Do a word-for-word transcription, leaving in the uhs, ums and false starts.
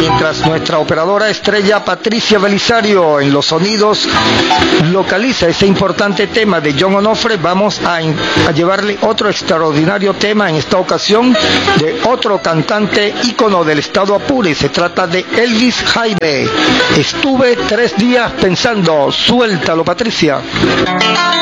Mientras nuestra operadora estrella Patricia Belisario en los sonidos localiza ese importante tema de John Onofre, vamos a, a llevarle otro extraordinario tema, en esta ocasión de otro cantante ícono del estado Apure. Se trata de Elvis Jaime. Estuve tres días pensando. Suéltalo, Patricia.